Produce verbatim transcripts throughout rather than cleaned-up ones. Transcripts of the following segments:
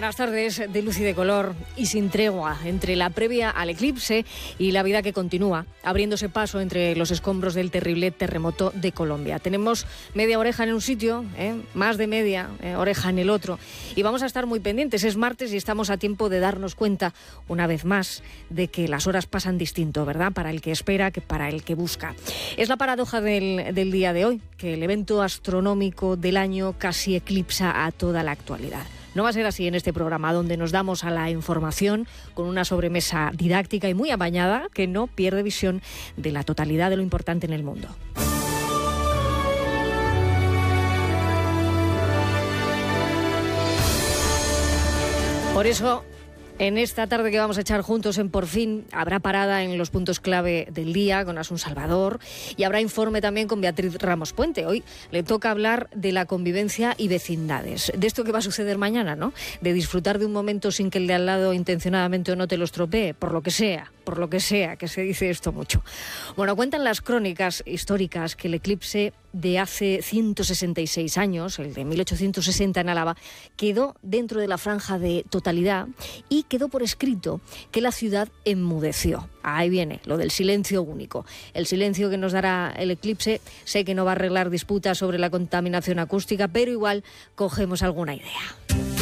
buenas tardes, de luz y de color y sin tregua entre la previa al eclipse y la vida que continúa, abriéndose paso entre los escombros del terrible terremoto de Colombia. Tenemos media oreja en un sitio, ¿eh? más de media eh, oreja en el otro, y vamos a estar muy pendientes. Es martes y estamos a tiempo de darnos cuenta, una vez más, de que las horas pasan distinto, ¿verdad? Para el que espera que para el que busca. Es la paradoja del, del día de hoy, que el evento astronómico del año casi eclipsa a toda la actualidad. No va a ser así en este programa, donde nos damos a la información con una sobremesa didáctica y muy amañada que no pierde visión de la totalidad de lo importante en el mundo. Por eso, en esta tarde que vamos a echar juntos en Por Fin, habrá parada en los puntos clave del día con Asun Salvador y habrá informe también con Beatriz Ramos Puente. Hoy le toca hablar de la convivencia y vecindades, de esto que va a suceder mañana, ¿no? De disfrutar de un momento sin que el de al lado intencionadamente o no te lo estropee, por lo que sea, por lo que sea, que se dice esto mucho. Bueno, cuentan las crónicas históricas que el eclipse de hace ciento sesenta y seis años, el de mil ochocientos sesenta en Álava, quedó dentro de la franja de totalidad y quedó por escrito que la ciudad enmudeció. Ahí viene lo del silencio único. El silencio que nos dará el eclipse, sé que no va a arreglar disputas sobre la contaminación acústica, pero igual cogemos alguna idea.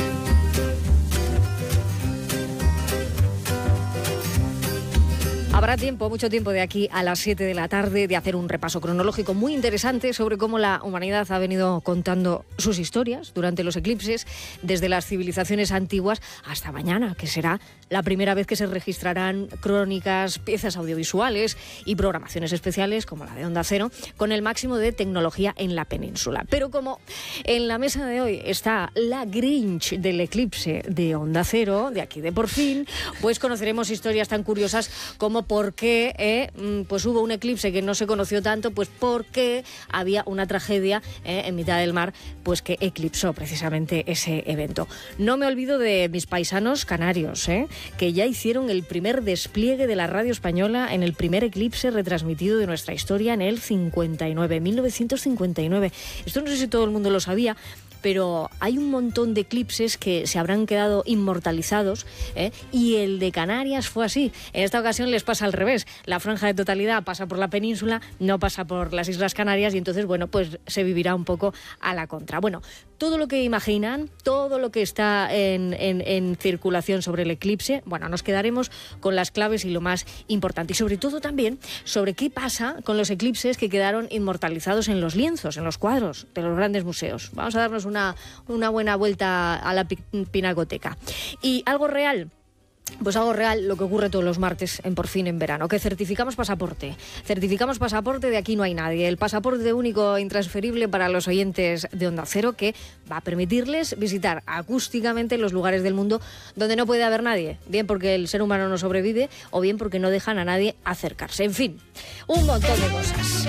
Habrá tiempo, mucho tiempo de aquí a las siete de la tarde de hacer un repaso cronológico muy interesante sobre cómo la humanidad ha venido contando sus historias durante los eclipses, desde las civilizaciones antiguas hasta mañana, que será la primera vez que se registrarán crónicas, piezas audiovisuales y programaciones especiales como la de Onda Cero, con el máximo de tecnología en la península. Pero como en la mesa de hoy está la Grinch del eclipse de Onda Cero, de aquí de Por Fin, pues conoceremos historias tan curiosas como por qué eh, pues hubo un eclipse que no se conoció tanto, pues porque había una tragedia eh, en mitad del mar, pues que eclipsó precisamente ese evento. No me olvido de mis paisanos canarios, eh, que ya hicieron el primer despliegue de la radio española en el primer eclipse retransmitido de nuestra historia en el cincuenta y nueve, mil novecientos cincuenta y nueve. Esto no sé si todo el mundo lo sabía, pero hay un montón de eclipses que se habrán quedado inmortalizados, ¿eh? Y el de Canarias fue así. En esta ocasión les pasa al revés. La franja de totalidad pasa por la península, no pasa por las Islas Canarias y entonces, bueno, pues se vivirá un poco a la contra. Bueno, todo lo que imaginan, todo lo que está en, en, en circulación sobre el eclipse, bueno, nos quedaremos con las claves y lo más importante. Y sobre todo también sobre qué pasa con los eclipses que quedaron inmortalizados en los lienzos, en los cuadros de los grandes museos. Vamos a darnos Una, una buena vuelta a la pinacoteca. Y algo real, pues algo real, lo que ocurre todos los martes en Por Fin en verano, que certificamos pasaporte. Certificamos pasaporte, de aquí no hay nadie. El pasaporte único e intransferible para los oyentes de Onda Cero, que va a permitirles visitar acústicamente los lugares del mundo donde no puede haber nadie, bien porque el ser humano no sobrevive o bien porque no dejan a nadie acercarse. En fin, un montón de cosas.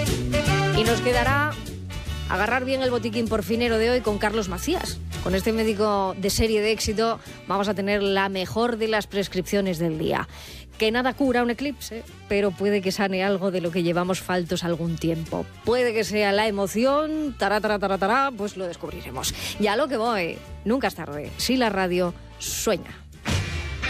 Y nos quedará agarrar bien el botiquín porfinero de hoy con Carlos Macías. Con este médico de serie de éxito vamos a tener la mejor de las prescripciones del día. Que nada cura un eclipse, pero puede que sane algo de lo que llevamos faltos algún tiempo. Puede que sea la emoción, tará, tará, tará, tará, pues lo descubriremos. Ya lo que voy, nunca es tarde, si la radio sueña.